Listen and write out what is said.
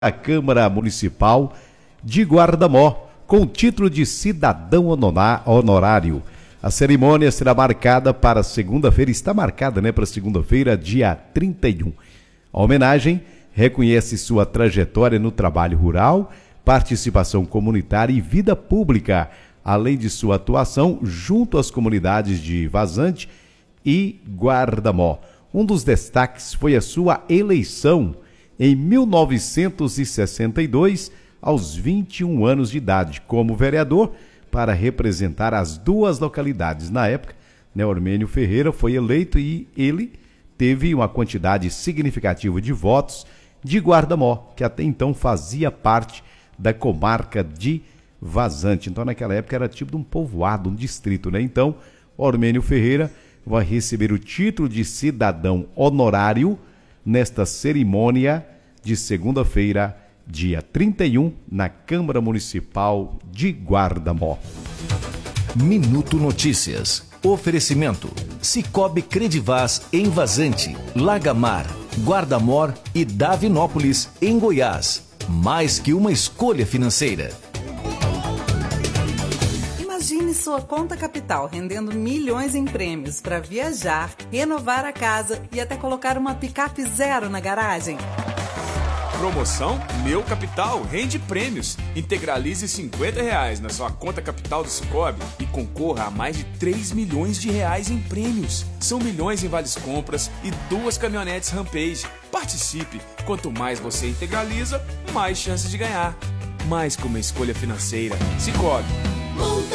a Câmara Municipal de Guardamó, com o título de cidadão honorário. A cerimônia será marcada para segunda-feira, está marcada, para segunda-feira, dia 31. A homenagem reconhece sua trajetória no trabalho rural, participação comunitária e vida pública, além de sua atuação junto às comunidades de Vazante e Guardamó. Um dos destaques foi a sua eleição em 1962, aos 21 anos de idade, como vereador, para representar as duas localidades. Na época, Ormênio Ferreira foi eleito e ele teve uma quantidade significativa de votos de Guardamó, que até então fazia parte da comarca de Vazante. Então, naquela época, era tipo de um povoado, um distrito, Então, Ormênio Ferreira vai receber o título de cidadão honorário nesta cerimônia de segunda-feira, dia 31, na Câmara Municipal de Guardamó. Minuto Notícias. Oferecimento: Cicobi Credivaz em Vazante, Lagamar, Guardamor e Davinópolis, em Goiás. Mais que uma escolha financeira. Imagine sua conta capital rendendo milhões em prêmios para viajar, renovar a casa e até colocar uma picape zero na garagem. Promoção Meu Capital rende prêmios. Integralize R$50 na sua conta capital do Cicobi e concorra a mais de 3 milhões de reais em prêmios. São milhões em vales compras e 2 caminhonetes Rampage. Participe! Quanto mais você integraliza, mais chances de ganhar. Mais que uma escolha financeira. Cicobi.